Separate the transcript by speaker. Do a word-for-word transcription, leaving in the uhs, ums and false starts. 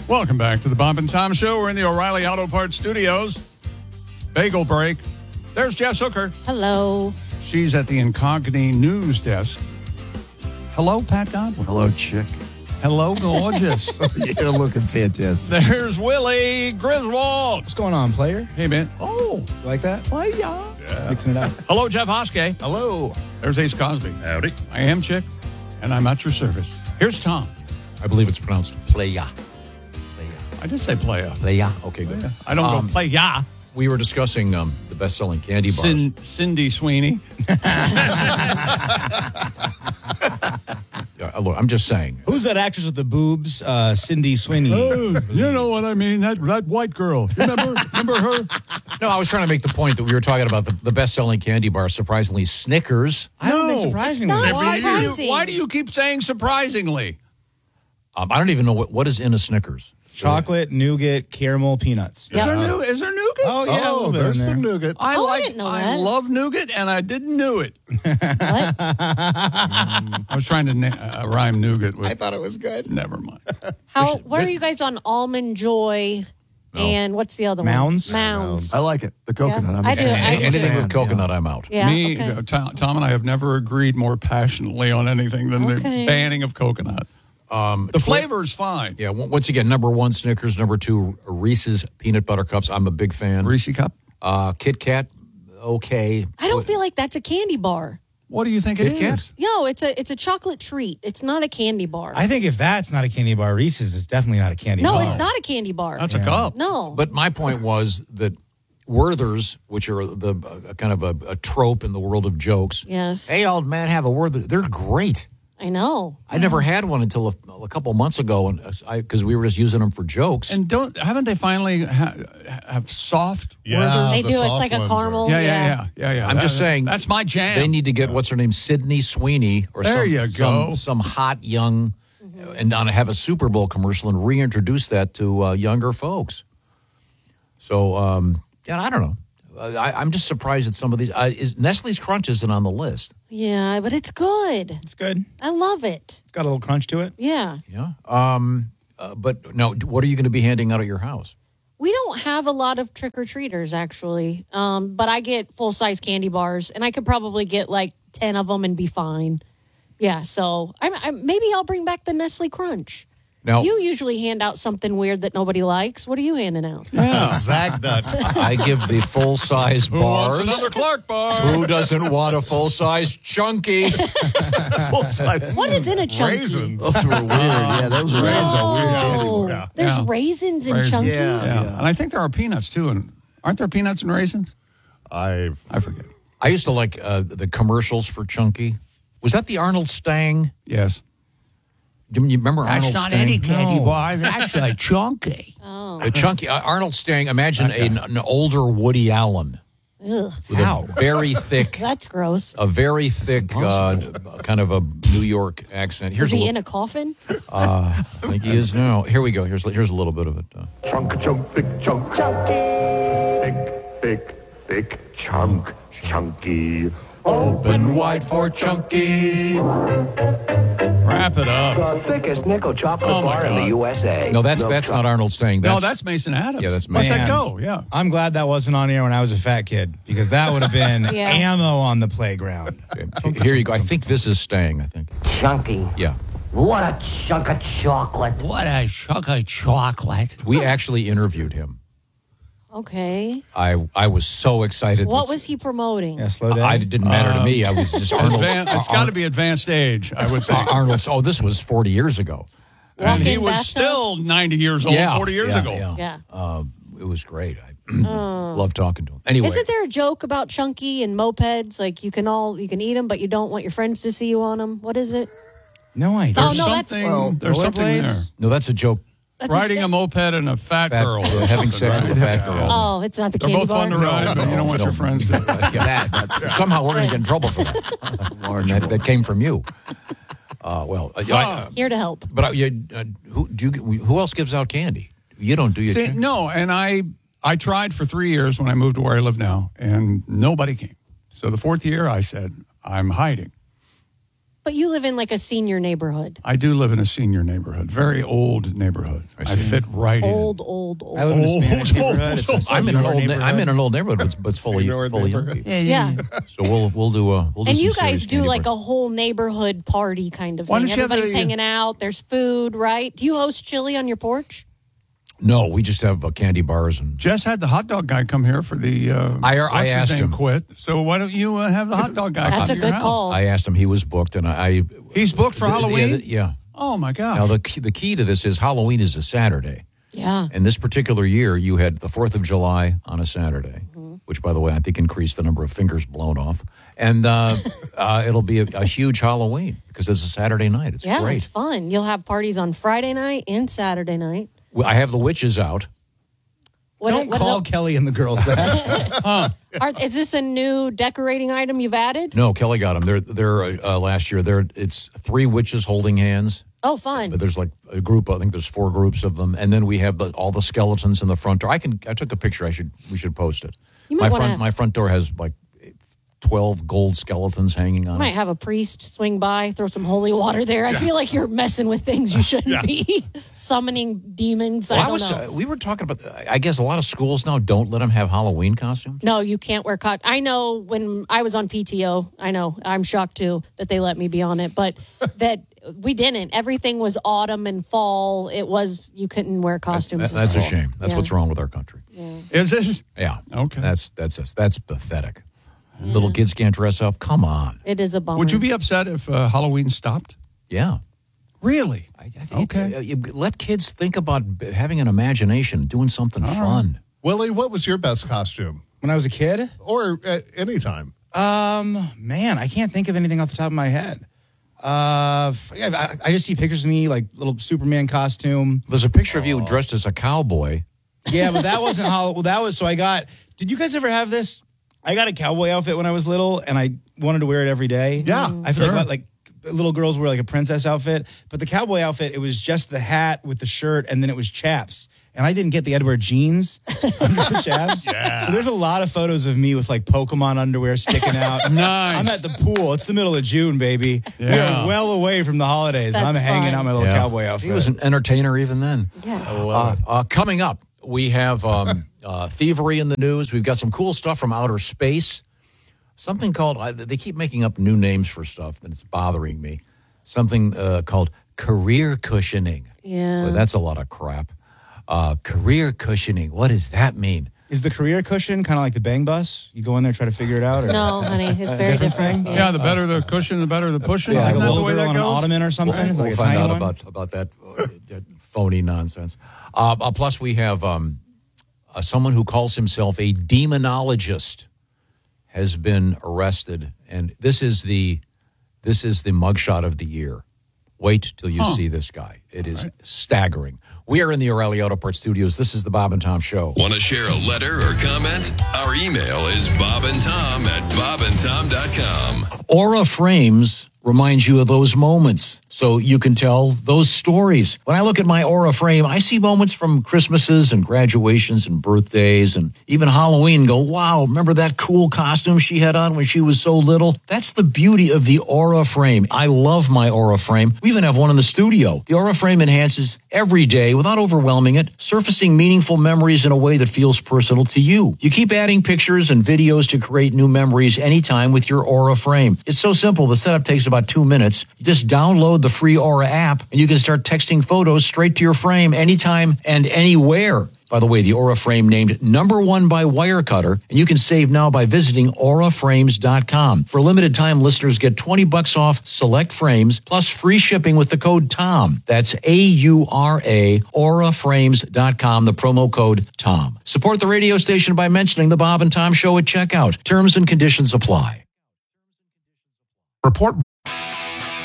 Speaker 1: Welcome back to the Bob and Tom Show. We're in the O'Reilly Auto Parts Studios. Bagel break. There's Jess Hooker.
Speaker 2: Hello.
Speaker 1: She's at the Incogni news desk. Hello, Pat Godwin.
Speaker 3: Hello, chick.
Speaker 1: Hello, gorgeous.
Speaker 3: You're looking fantastic.
Speaker 1: There's Willie Griswold.
Speaker 4: What's going on, player?
Speaker 1: Hey, man. Oh,
Speaker 4: You like that?
Speaker 1: play ya.
Speaker 4: Yeah. Mixing it up.
Speaker 1: Hello, Jeff Hoskey.
Speaker 3: Hello.
Speaker 1: There's Ace Cosby.
Speaker 5: Howdy.
Speaker 1: I am Chick, and I'm at your service. Here's Tom.
Speaker 6: I believe it's pronounced playa.
Speaker 1: I did say playa.
Speaker 6: Playa. Okay, good.
Speaker 1: I don't
Speaker 6: Um,
Speaker 1: go playa.
Speaker 6: We were discussing um, the best-selling candy bars.
Speaker 1: Cin- Cindy Sweeney.
Speaker 6: Uh, look, I'm just saying.
Speaker 4: Who's that actress with the boobs? Uh, Cindy Sweeney.
Speaker 1: Oh, you know what I mean? That that white girl. Remember? Remember her?
Speaker 6: No, I was trying to make the point that we were talking about the, the best-selling candy bar, surprisingly, Snickers.
Speaker 4: I don't think
Speaker 1: No.
Speaker 4: surprisingly.
Speaker 2: It's not
Speaker 1: Why do, you,
Speaker 2: surprising.
Speaker 1: why do you keep saying surprisingly?
Speaker 6: Um, I don't even know what, what is in a Snickers.
Speaker 4: Chocolate, nougat, caramel, peanuts.
Speaker 1: Is there new? Is there nougat?
Speaker 4: Oh, yeah, a
Speaker 3: Oh,
Speaker 4: little bit
Speaker 3: there's
Speaker 4: in there.
Speaker 3: some nougat.
Speaker 1: I
Speaker 2: Oh, I
Speaker 1: like.
Speaker 2: didn't know
Speaker 1: I
Speaker 2: that.
Speaker 1: love nougat, and I didn't know it. I was trying to na- uh, rhyme nougat with.
Speaker 4: I thought it was good.
Speaker 1: Never mind.
Speaker 2: How? What are you guys on? Almond Joy, and what's the other
Speaker 4: Mounds?
Speaker 2: one? Mounds.
Speaker 3: I like it. The coconut.
Speaker 2: Yeah,
Speaker 3: I'm a
Speaker 2: I do.
Speaker 3: fan.
Speaker 2: I do.
Speaker 6: Anything
Speaker 3: Fan,
Speaker 6: with coconut, I'm out.
Speaker 2: Yeah.
Speaker 1: Me,
Speaker 2: okay.
Speaker 1: uh, Tom, Tom and I have never agreed more passionately on anything than the
Speaker 2: Okay.
Speaker 1: banning of coconut.
Speaker 6: Um,
Speaker 1: The flavor's fine.
Speaker 6: Yeah, w- once again, number one, Snickers. Number two, Reese's Peanut Butter Cups. I'm a big fan.
Speaker 1: Reese cup.
Speaker 6: Uh, Kit Kat, okay.
Speaker 2: I don't feel like that's a candy bar.
Speaker 1: What do you think it
Speaker 6: Kit Kat?
Speaker 1: is?
Speaker 2: No, it's a it's a chocolate treat. It's not a candy bar.
Speaker 4: I think if that's not a candy bar, Reese's is definitely not a candy
Speaker 2: no,
Speaker 4: bar.
Speaker 2: it's not a candy bar.
Speaker 1: That's a cup.
Speaker 2: no.
Speaker 6: But my point was that Werthers, which are the uh, kind of a, a trope in the world of jokes.
Speaker 2: Yes.
Speaker 6: Hey, old man, have a Werther. They're great.
Speaker 2: I know.
Speaker 6: I never had one until a, a couple months ago, and because we were just using them for jokes.
Speaker 1: And don't haven't they finally ha- have soft?
Speaker 5: Yeah.
Speaker 1: Werther?
Speaker 2: They
Speaker 5: the
Speaker 2: do. It's
Speaker 5: soft
Speaker 2: like a
Speaker 5: ones are-
Speaker 2: caramel.
Speaker 1: Yeah, yeah, yeah, yeah, yeah.
Speaker 6: I'm
Speaker 1: That-
Speaker 6: just saying
Speaker 1: that's my jam.
Speaker 6: They need to get what's her name, Sydney Sweeney, or
Speaker 1: There
Speaker 6: some,
Speaker 1: you
Speaker 6: some
Speaker 1: go.
Speaker 6: some hot young, and on have a Super Bowl commercial and reintroduce that to uh, younger folks. So, um, yeah, I don't know. Uh, I, I'm just surprised at some of these. Uh, is Nestle's Crunch isn't on the list?
Speaker 2: Yeah, but it's good.
Speaker 4: It's good.
Speaker 2: I love it.
Speaker 4: It's got a little crunch to it.
Speaker 2: Yeah.
Speaker 6: Yeah. Um. Uh, but now, what are you going to be handing out at your house?
Speaker 2: We don't have a lot of trick or treaters, actually. Um, but I get full size candy bars, and I could probably get like ten of them and be fine. Yeah, so I'm, I'm, maybe I'll bring back the Nestle Crunch.
Speaker 6: Now,
Speaker 2: You usually hand out something weird that nobody likes. What are you handing out?
Speaker 5: Zag nut.
Speaker 6: I give the full size
Speaker 1: Who wants
Speaker 6: bars.
Speaker 1: another Clark bar?
Speaker 6: Who doesn't want a full size chunky?
Speaker 3: Full size.
Speaker 2: What is in a chunky?
Speaker 5: Raisins.
Speaker 3: Those were weird. Yeah, those were
Speaker 5: Raisins are weird
Speaker 2: Oh,
Speaker 5: candy bar. Yeah.
Speaker 2: there's
Speaker 1: Yeah.
Speaker 2: raisins in
Speaker 1: Raisins.
Speaker 2: chunkies.
Speaker 3: Yeah.
Speaker 1: Yeah. and I think there are peanuts too. And aren't there peanuts and raisins?
Speaker 5: I've
Speaker 1: I forget.
Speaker 6: I used to like uh, the commercials for Chunky. Was that the Arnold Stang?
Speaker 1: Yes.
Speaker 6: Do you remember Arnold Stang?
Speaker 1: candy bar. That's a chunky.
Speaker 2: Oh.
Speaker 6: The Chunky uh, Arnold Stang. Imagine a, an older Woody Allen
Speaker 2: Ugh,
Speaker 6: with a very thick,
Speaker 2: that's gross.
Speaker 6: a very thick, uh, kind of a New York accent. Here's
Speaker 2: Is
Speaker 6: a
Speaker 2: he
Speaker 6: li-
Speaker 2: in a coffin?
Speaker 6: uh, I think he is now. Here we go. Here's here's a little bit of it. Uh,
Speaker 7: Chunk, chunk, big chunk. Chunky. Big, big, big chunk. Chunky.
Speaker 6: Open wide for Chunky.
Speaker 1: Wrap it up.
Speaker 7: The thickest nickel chocolate
Speaker 1: Oh, my
Speaker 7: bar in
Speaker 1: God.
Speaker 7: the U S A.
Speaker 6: No, that's
Speaker 7: Milk
Speaker 6: that's
Speaker 7: chocolate.
Speaker 6: not Arnold Stang.
Speaker 1: No,
Speaker 6: That's,
Speaker 1: that's Mason Adams.
Speaker 6: Yeah, that's
Speaker 1: What's that
Speaker 4: Man.
Speaker 1: go? Yeah.
Speaker 4: I'm glad that wasn't on air when I was a fat kid because that would have been
Speaker 2: Yeah.
Speaker 4: ammo on the playground.
Speaker 6: Okay. Here you go. I think this is Stang. I think.
Speaker 7: Chunky.
Speaker 6: Yeah.
Speaker 7: What a chunk of chocolate.
Speaker 1: What a chunk of chocolate.
Speaker 6: We actually interviewed him.
Speaker 2: Okay.
Speaker 6: I I was so excited.
Speaker 2: What
Speaker 6: that-
Speaker 2: was he promoting?
Speaker 4: Yeah, slow down.
Speaker 6: I, it didn't matter to me. I was just Arnold.
Speaker 1: Advan- it's got to be advanced age, I would think.
Speaker 6: Ar- Arnold. Oh, this was forty years ago.
Speaker 1: and he
Speaker 2: Walk-in
Speaker 1: was
Speaker 2: bathtubs?
Speaker 1: still ninety years old
Speaker 6: Yeah,
Speaker 1: forty years
Speaker 6: yeah,
Speaker 1: ago.
Speaker 6: yeah.
Speaker 2: Yeah.
Speaker 6: Uh, it was great. I love talking to him. Anyway,
Speaker 2: Isn't there a joke about chunky and mopeds? Like you can all you can eat them, but you don't want your friends to see you on them. What is it?
Speaker 4: No idea.
Speaker 2: Oh,
Speaker 1: There's
Speaker 2: no, that's-
Speaker 1: something,
Speaker 3: Well,
Speaker 1: there's something there.
Speaker 4: rollerblades?
Speaker 6: no, that's a joke.
Speaker 2: That's
Speaker 1: Riding
Speaker 2: a,
Speaker 1: a moped and a fat,
Speaker 6: Fat-
Speaker 1: girl.
Speaker 6: uh, having sex with a fat girl.
Speaker 2: Oh, it's not the
Speaker 1: They're
Speaker 2: candy
Speaker 1: both
Speaker 2: bar.
Speaker 1: fun to ride, but you don't want
Speaker 6: no.
Speaker 1: your friends to.
Speaker 6: Yeah, that, somehow we're going to get in trouble for that. And that, that came from you. Uh, well, uh, I,
Speaker 2: Here to help.
Speaker 6: but uh, you, uh, who do you? Who else gives out candy? You don't, do you?
Speaker 1: See,
Speaker 6: Chan?
Speaker 1: no, and I I tried for three years when I moved to where I live now, and nobody came. So the fourth year, I said, I'm hiding.
Speaker 2: But you live in like a senior neighborhood.
Speaker 1: I do live in a senior neighborhood, very old neighborhood. I, I fit right
Speaker 2: old,
Speaker 1: in.
Speaker 2: Old, old,
Speaker 4: I live in a
Speaker 1: Old,
Speaker 4: Spanish
Speaker 1: old,
Speaker 4: neighborhood. It's a
Speaker 1: old.
Speaker 6: I'm in an
Speaker 4: senior
Speaker 6: old.
Speaker 4: neighborhood.
Speaker 6: I'm in an old neighborhood, but, but it's full of
Speaker 5: Senior
Speaker 6: full of young
Speaker 5: neighborhood.
Speaker 6: people.
Speaker 2: Yeah.
Speaker 6: So we'll we'll do a we'll do
Speaker 2: And
Speaker 6: some
Speaker 2: you
Speaker 6: serious
Speaker 2: guys do
Speaker 6: candy
Speaker 2: like
Speaker 6: bar.
Speaker 2: a whole neighborhood party kind of
Speaker 1: Why
Speaker 2: thing.
Speaker 1: don't you have
Speaker 2: Everybody's
Speaker 1: the-
Speaker 2: hanging out. There's food, right? Do you host chili on your porch?
Speaker 6: No, we just have uh, candy bars and.
Speaker 1: Jess had the hot dog guy come here for the. Uh,
Speaker 6: I- I
Speaker 1: what's his
Speaker 6: asked
Speaker 1: name
Speaker 6: him.
Speaker 1: Quit. So why don't you uh, have the hot dog guy?
Speaker 2: That's
Speaker 1: come
Speaker 2: a
Speaker 1: to your
Speaker 2: good
Speaker 1: house?
Speaker 2: call.
Speaker 6: I asked him. He was booked, and I. I
Speaker 1: He's booked for
Speaker 6: the-
Speaker 1: Halloween?
Speaker 6: Yeah. yeah.
Speaker 1: Oh my God!
Speaker 6: Now the key, the key to this is Halloween is a Saturday.
Speaker 2: Yeah.
Speaker 6: And this particular year, you had the fourth of July on a Saturday,
Speaker 2: Mm-hmm.
Speaker 6: which, by the way, I think increased the number of fingers blown off. And uh, uh, it'll be a, a huge Halloween because it's a Saturday night. It's
Speaker 2: Yeah,
Speaker 6: great.
Speaker 2: it's fun. You'll have parties on Friday night and Saturday night.
Speaker 6: Well, I have the witches out.
Speaker 2: What,
Speaker 4: Don't
Speaker 2: what
Speaker 4: call
Speaker 2: are
Speaker 4: Kelly and the girls that.
Speaker 2: the- are, is this a new decorating item you've added?
Speaker 6: No, Kelly got them. They're they're uh, last year. They're it's three witches holding hands.
Speaker 2: Oh, fun.
Speaker 6: But there's like a group. I think there's four groups of them, and then we have the, all the skeletons in the front door. I can. I took a picture. I should. We should post it.
Speaker 2: You
Speaker 6: my
Speaker 2: might
Speaker 6: front.
Speaker 2: wanna-
Speaker 6: My front door has like twelve gold skeletons hanging on
Speaker 2: Might
Speaker 6: it.
Speaker 2: have a priest swing by, throw some holy water there. I feel like you're messing with things you shouldn't be. Summoning demons.
Speaker 6: Well,
Speaker 2: I
Speaker 6: I
Speaker 2: don't
Speaker 6: was.
Speaker 2: know.
Speaker 6: Uh, we were talking about. I guess a lot of schools now don't let them have Halloween costumes.
Speaker 2: No, you can't wear cotton. I know when I was on P T O, I know, I'm shocked too that they let me be on it, but that we didn't. Everything was autumn and fall. It was, you couldn't wear costumes.
Speaker 6: That-
Speaker 2: in
Speaker 6: that's a
Speaker 2: fall.
Speaker 6: shame. That's
Speaker 2: Yeah.
Speaker 6: what's wrong with our country.
Speaker 1: Is it?
Speaker 6: Yeah.
Speaker 1: Okay.
Speaker 6: That's that's that's pathetic. Little kids can't dress up. Come on.
Speaker 2: It is a bummer.
Speaker 1: Would you be upset if uh, Halloween stopped?
Speaker 6: Yeah.
Speaker 1: Really?
Speaker 6: I, I think
Speaker 1: Okay.
Speaker 6: it's, uh, you let kids think about b- having an imagination, doing something fun.
Speaker 5: Willie, what was your best costume?
Speaker 4: When I was a kid,
Speaker 5: Or at any time?
Speaker 4: um, man, I can't think of anything off the top of my head. Uh, f- yeah, I, I just see pictures of me like little Superman costume.
Speaker 6: There's a picture of you dressed as a cowboy.
Speaker 4: Yeah, but that wasn't how. Well, that was so. I got. Did you guys ever have this? I got a cowboy outfit when I was little, and I wanted to wear it every day.
Speaker 5: Yeah,
Speaker 4: I feel
Speaker 5: sure.
Speaker 4: like like little girls wear like a princess outfit, but the cowboy outfit, it was just the hat with the shirt, and then it was chaps. And I didn't get the I'd wear jeans under the chaps. Yeah. So there's a lot of photos of me with like Pokemon underwear sticking out.
Speaker 1: Nice.
Speaker 4: I'm at the pool. It's the middle of June, baby.
Speaker 1: Yeah.
Speaker 4: We're well away from the holidays, and I'm
Speaker 2: That's
Speaker 4: hanging
Speaker 2: fun.
Speaker 4: out my little
Speaker 6: Yeah.
Speaker 4: cowboy outfit.
Speaker 6: He was an entertainer even then.
Speaker 2: Yeah.
Speaker 6: Uh, uh, coming up, we have um, uh, thievery in the news. We've got some cool stuff from outer space. Something called, uh, they keep making up new names for stuff, and it's bothering me. Something uh, called career cushioning.
Speaker 2: Yeah.
Speaker 6: Well, that's a lot of crap. Uh, career cushioning, what does that mean?
Speaker 4: Is the career cushion kind of like the bang bus? You go in there, try to figure it out? Or?
Speaker 2: No, honey, it's very different.
Speaker 1: Yeah, the better the cushion, the better the pushing.
Speaker 4: Yeah, like
Speaker 1: Isn't
Speaker 4: a
Speaker 1: that the
Speaker 4: little
Speaker 1: way
Speaker 4: girl
Speaker 1: that
Speaker 4: on an
Speaker 1: goes?
Speaker 4: ottoman or something?
Speaker 6: We'll,
Speaker 4: It's like
Speaker 6: we'll
Speaker 4: a
Speaker 6: find
Speaker 4: tiny
Speaker 6: out
Speaker 4: one?
Speaker 6: about, about that, uh, that phony nonsense. Uh, uh, plus, we have um, uh, someone who calls himself a demonologist has been arrested, and this is the this is the mugshot of the year. Wait till you see this guy. It is staggering. We are in the O'Reilly Auto Parts Studios. This is the Bob and Tom Show.
Speaker 8: Want to share a letter or comment? Our email is bobandtom at bobandtom dot com.
Speaker 6: Aura Frames reminds you of those moments so you can tell those stories. When I look at my Aura frame, I see moments from Christmases and graduations and birthdays and even Halloween. Go, wow, remember that cool costume she had on when she was so little? That's the beauty of the Aura frame. I love my Aura frame. We even have one in the studio. The Aura frame enhances every day without overwhelming it, surfacing meaningful memories in a way that feels personal to you. You keep adding pictures and videos to create new memories anytime with your Aura frame. It's so simple. The setup takes about two minutes. You just download the free Aura app and you can start texting photos straight to your frame anytime and anywhere. By the way, the Aura frame named number one by Wirecutter, and you can save now by visiting aura frames dot com. For a limited time, listeners get twenty bucks off select frames plus free shipping with the code TOM. That's A U R A, aura frames dot com, the promo code TOM. Support the radio station by mentioning the Bob and Tom Show at checkout. Terms and conditions apply.
Speaker 9: Report